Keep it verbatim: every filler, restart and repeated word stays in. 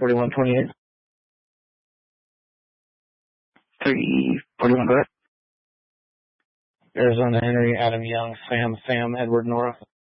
forty-one twenty-eight. three forty-one, go ahead. Arizona Henry, Adam Young, Sam, Sam, Edward Nora.